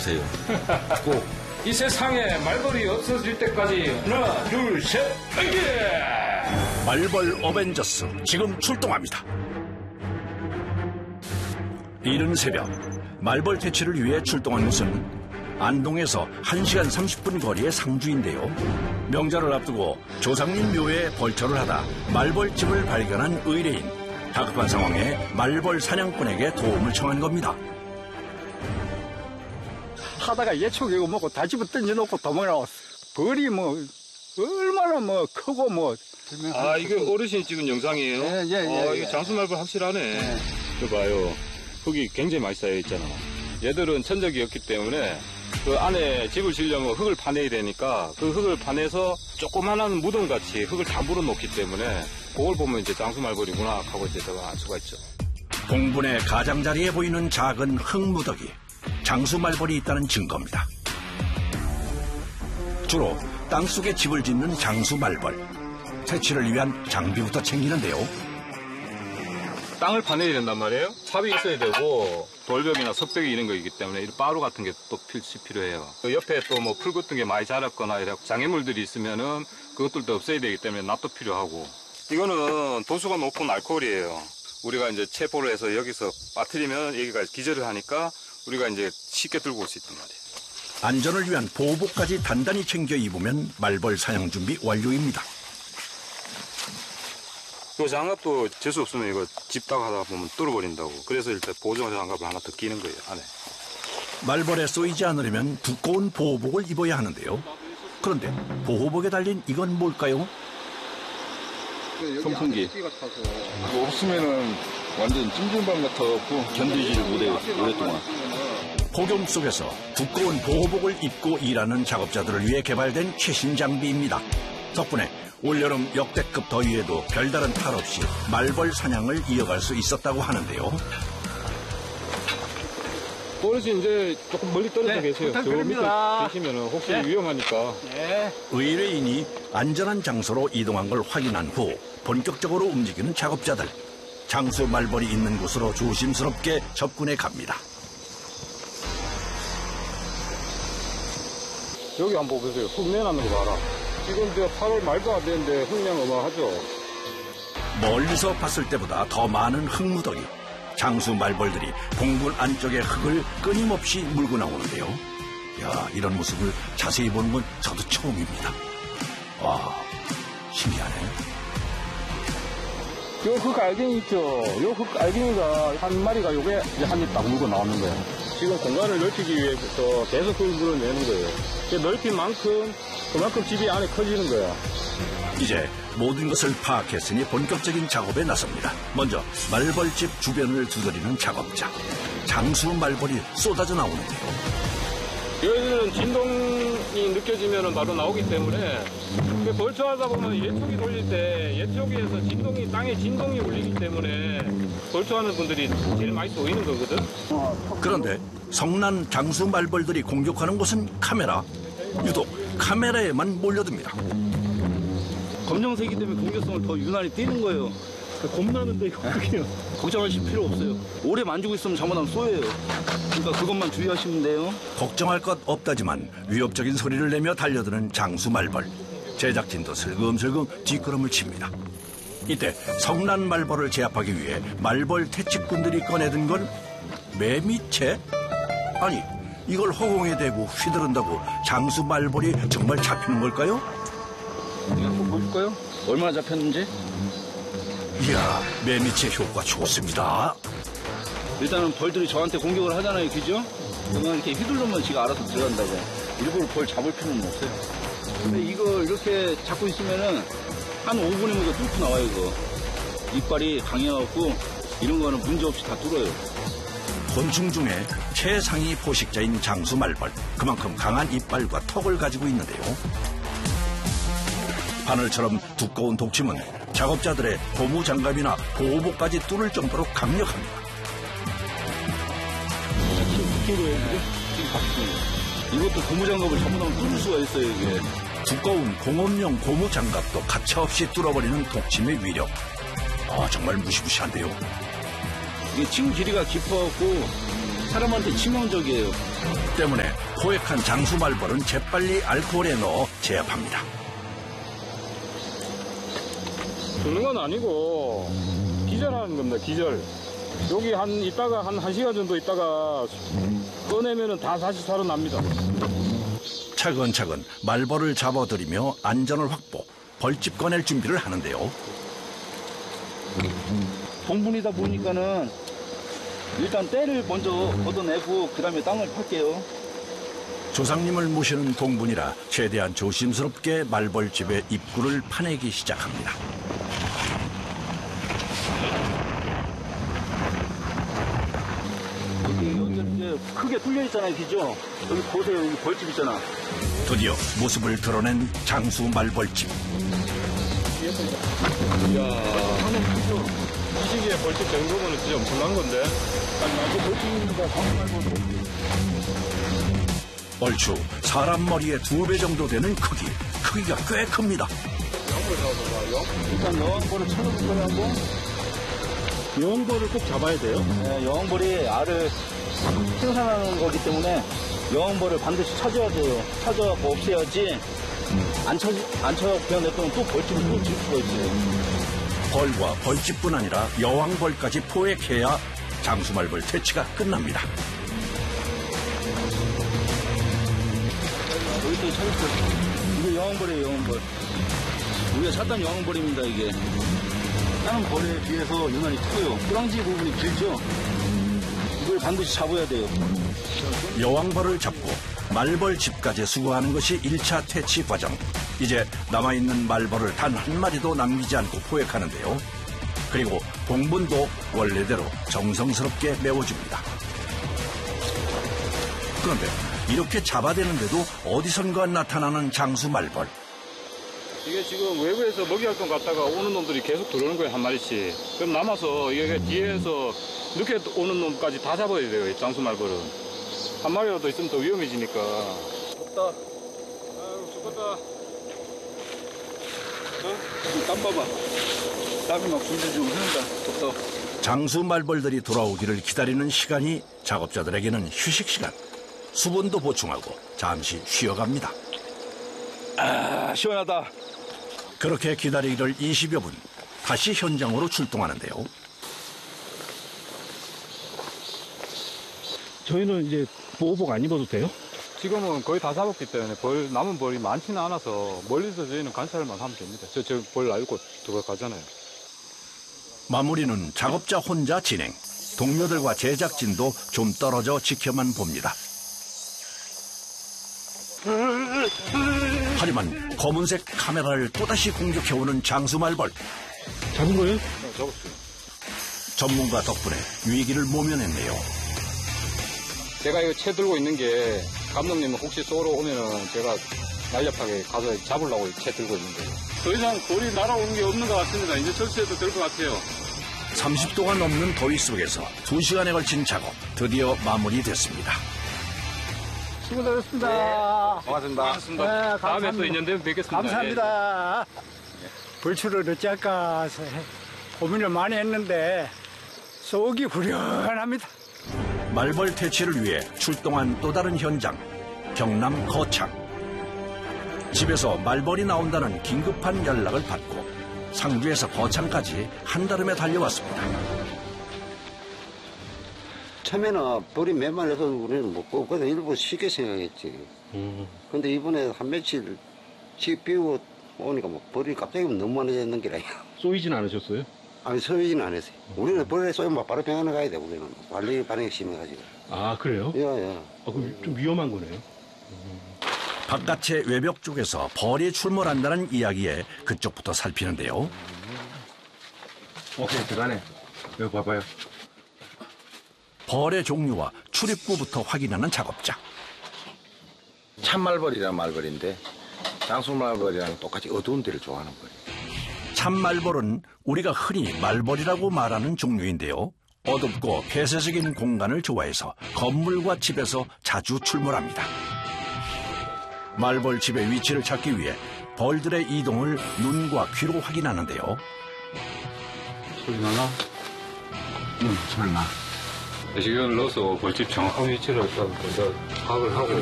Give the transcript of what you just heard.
해주세요. 꼭. 이 세상에 말벌이 없어질 때까지 하나, 둘, 셋, 당기! 말벌 어벤져스 지금 출동합니다. 이른 새벽 말벌 퇴치를 위해 출동한 곳은 안동에서 1시간 30분 거리의 상주인데요. 명절을 앞두고 조상님 묘에 벌초를 하다 말벌집을 발견한 의뢰인. 다급한 상황에 말벌 사냥꾼에게 도움을 청한 겁니다. 하다가 예초기고 뭐고 다 집어 던져놓고 도망 나왔어. 벌이 뭐 얼마나 뭐 크고 뭐. 아, 이게 어르신이 찍은 영상이에요? 예. 이거 장수말벌 확실하네. 네. 이거 봐요. 흙이 굉장히 많이 쌓여 있잖아. 얘들은 천적이 없기 때문에 그 안에 집을 지으려면 흙을 파내야 되니까 그 흙을 파내서 조그만한 무덤같이 흙을 다 물어놓기 때문에 그걸 보면 이제 장수말벌이구나 하고 이제 알 수가 있죠. 봉분의 가장자리에 보이는 작은 흙무더기. 장수말벌이 있다는 증거입니다. 주로 땅속에 집을 짓는 장수말벌. 퇴치를 위한 장비부터 챙기는데요. 땅을 파내야 된단 말이에요. 삽이 있어야 되고 돌벽이나 석벽이 이런 거이기 때문에 이런 바로 같은 게 또 필요해요. 그 옆에 또 뭐 풀 같은 게 많이 자랐거나 이렇게 장애물들이 있으면은 그것들도 없애야 되기 때문에 낫도 필요하고. 이거는 도수가 높은 알코올이에요. 우리가 이제 체포를 해서 여기서 빠뜨리면 여기가 기절을 하니까 우리가 이제 쉽게 들고 올 수 있단 말이에요. 안전을 위한 보호복까지 단단히 챙겨 입으면 말벌 사냥 준비 완료입니다. 이 장갑도 재수 없으면 이거 집다가 하다 보면 뚫어버린다고. 그래서 일단 보조 장갑을 하나 더 끼는 거예요, 안에. 말벌에 쏘이지 않으려면 두꺼운 보호복을 입어야 하는데요. 그런데 보호복에 달린 이건 뭘까요? 선풍기. 이거 없으면은 완전 찜질방 같아갖고 견디지를 못해요, 오랫동안. 폭염 속에서 두꺼운 보호복을 입고 일하는 작업자들을 위해 개발된 최신 장비입니다. 덕분에 올여름 역대급 더위에도 별다른 탈 없이 말벌 사냥을 이어갈 수 있었다고 하는데요. 어르신 이제 조금 멀리 떨어져 계세요. 저 밑에 계시면 혹시 위험하니까. 의뢰인이 안전한 장소로 이동한 걸 확인한 후 본격적으로 움직이는 작업자들. 장수 말벌이 있는 곳으로 조심스럽게 접근해 갑니다. 여기 한번 보세요. 흙 내놨는 거 봐라. 지금 저 8월 말도 안 되는데 흙량 어마하죠. 멀리서 봤을 때보다 더 많은 흙무더기. 장수 말벌들이 봉분 안쪽의 흙을 끊임없이 물고 나오는데요. 야, 이런 모습을 자세히 보는 건 저도 처음입니다. 와, 신기하네. 요 흙 알갱이 있죠? 요 흙 알갱이가 한 마리가 요게 한 입 딱 물고 나오는 거예요. 지금 공간을 넓히기 위해서 계속 그걸 물어내는 거예요. 넓힌 만큼 그만큼 집이 안에 커지는 거야. 이제 모든 것을 파악했으니 본격적인 작업에 나섭니다. 먼저 말벌집 주변을 두드리는 작업자. 장수 말벌이 쏟아져 나오는데요. 여기는 진동이 느껴지면 바로 나오기 때문에 벌초하다 보면 예초기 돌릴 때 예초기에서 진동이 땅에 진동이 울리기 때문에 벌초하는 분들이 제일 많이 쏘이는 거거든. 그런데 성난 장수 말벌들이 공격하는 곳은 카메라. 유독 카메라에만 몰려듭니다. 검정색이기 때문에 공격성을 더 유난히 띄는 거예요. 겁나는데 이거 어떡해요. 걱정하실 필요 없어요. 오래 만지고 있으면 잘못하면 쏘여요. 그러니까 그것만 주의하시면 돼요. 걱정할 것 없다지만 위협적인 소리를 내며 달려드는 장수 말벌. 제작진도 슬금슬금 뒷걸음을 칩니다. 이때 성난 말벌을 제압하기 위해 말벌 퇴치꾼들이 꺼내든 건 매미채? 아니, 이걸 허공에 대고 휘두른다고 장수 말벌이 정말 잡히는 걸까요? 이거 한번 보실까요? 얼마나 잡혔는지? 이야, 매미채 효과 좋습니다. 일단은 벌들이 저한테 공격을 하잖아요, 그죠? 그러면 이렇게 휘두르면 지가 알아서 들어간다고. 일부러 벌 잡을 필요는 없어요. 근데 이거 이렇게 잡고 있으면은 한 5분이면 이거 뚫고 나와요, 이거. 이빨이 강해갖고 이런 거는 문제없이 다 뚫어요. 곤충 중에 최상위 포식자인 장수 말벌. 그만큼 강한 이빨과 턱을 가지고 있는데요. 바늘처럼 두꺼운 독침은 작업자들의 고무장갑이나 보호복까지 뚫을 정도로 강력합니다. 이것도 고무장갑을 잘못하면 뚫을 수가 있어요, 이게. 두꺼운 공업용 고무장갑도 가차없이 뚫어버리는 독침의 위력. 정말 무시무시한데요. 이게 침 길이가 깊어갖고 사람한테 치명적이에요. 때문에 포획한 장수 말벌은 재빨리 알코올에 넣어 제압합니다. 죽는 건 아니고 기절하는 겁니다. 기절. 여기 이따가 한 1시간 정도 있다가 꺼내면은 다 다시 살아납니다. 차근차근 말벌을 잡아들이며 안전을 확보, 벌집 꺼낼 준비를 하는데요. 동분이다 보니까는 일단 때를 먼저 걷어내고 그다음에 땅을 팔게요. 조상님을 모시는 동분이라 최대한 조심스럽게 말벌집의 입구를 파내기 시작합니다. 여기 이제 크게 뚫려 있잖아요, 그죠? 여기 보세요, 여기 벌집 있잖아. 드디어 모습을 드러낸 장수 말벌집. 이야, 이 시기에 벌집 정도면 진짜 엄청난 건데. 얼추 사람 머리의 2배 정도 되는 크기가 꽤 큽니다. 일단 여왕벌을 찾아볼 거예요, 한번. 여왕벌을 꼭 잡아야 돼요? 네, 여왕벌이 알을 생산하는 거기 때문에 여왕벌을 반드시 찾아야 돼요. 찾아갖고 없애야지. 안 찾아갖고 그냥 냅두면 또 벌집을 또 질 수가 있어요. 벌과 벌집뿐 아니라 여왕벌까지 포획해야 장수말벌 퇴치가 끝납니다. 여기 또 찾았어요. 이게 여왕벌이에요, 여왕벌. 우리가 찾던 여왕벌입니다, 이게. 다른 벌에 비해서 유난히 커요. 꾸랑지 부분이 길죠? 이걸 반드시 잡아야 돼요. 여왕벌을 잡고 말벌집까지 수거하는 것이 1차 퇴치 과정. 이제 남아있는 말벌을 단 한 마리도 남기지 않고 포획하는데요. 그리고 동분도 원래대로 정성스럽게 메워줍니다. 그런데 이렇게 잡아대는데도 어디선가 나타나는 장수 말벌. 이게 지금 외부에서 먹이 활동 갔다가 오는 놈들이 계속 들어오는 거예요, 한 마리씩. 그럼 남아서 이게 뒤에서 늦게 오는 놈까지 다 잡아야 돼요, 이 장수 말벌은. 한 마리라도 있으면 더 위험해지니까. 없다. 아유, 죽었다. 땀 봐봐. 땀이 막 줄줄 흐른다. 덥다. 장수 말벌들이 돌아오기를 기다리는 시간이 작업자들에게는 휴식 시간. 수분도 보충하고 잠시 쉬어갑니다. 아, 시원하다. 그렇게 기다리기를 20여 분. 다시 현장으로 출동하는데요. 저희는 이제 보호복 안 입어도 돼요? 지금은 거의 다 잡았기 때문에 남은 벌이 많지는 않아서 멀리서 저희는 관찰만 하면 됩니다. 저 벌 알고 들어가잖아요. 마무리는 작업자 혼자 진행. 동료들과 제작진도 좀 떨어져 지켜만 봅니다. 하지만 검은색 카메라를 또다시 공격해오는 장수말벌. 잡은 거예요? 잡았어요. 전문가 덕분에 위기를 모면했네요. 제가 이거 채 들고 있는 게 감독님은 혹시 쏘러 오면은 제가 날렵하게 가서 잡으려고 채 들고 있는 거예요. 더 이상 벌이 날아오는 게 없는 것 같습니다. 이제 철수해도 될 것 같아요. 30도가 넘는 더위 속에서 2시간에 걸친 작업 드디어 마무리됐습니다. 수고하셨습니다. 고맙습니다. 네, 다음에 또 인연 되면 뵙겠습니다. 감사합니다. 벌초를 어찌할까 고민을 많이 했는데 속이 후련합니다. 말벌 퇴치를 위해 출동한 또 다른 현장, 경남 거창. 집에서 말벌이 나온다는 긴급한 연락을 받고 상주에서 거창까지 한달음에 달려왔습니다. 처음에는 벌이 몇 마리 해서 우리는 못 뽑거든. 일부 쉽게 생각했지. 근데 이번에 한 며칠 집 비우고 오니까 뭐 벌이 갑자기 너무 많아졌는 게라. 쏘이진 않으셨어요? 아니, 서이지는 안 했어요. 우리는 벌에 쏘면 바로 병원에 가야 돼, 우리는. 관리 반응이 심해가지고. 아, 그래요? 야. 그럼 좀 위험한 거네요. 바깥의 외벽 쪽에서 벌이 출몰한다는 이야기에 그쪽부터 살피는데요. 오케이, 들어가네. 여기 봐봐요. 벌의 종류와 출입구부터 확인하는 작업자. 참말벌이란 말벌인데 장수말벌이랑 똑같이 어두운 데를 좋아하는 거예요. 참말벌은 우리가 흔히 말벌이라고 말하는 종류인데요. 어둡고 폐쇄적인 공간을 좋아해서 건물과 집에서 자주 출몰합니다. 말벌 집의 위치를 찾기 위해 벌들의 이동을 눈과 귀로 확인하는데요. 소리 나나? 응, 설마. 내시경을 넣어서 벌집 정확한 위치를 일단 먼저 파악을 하고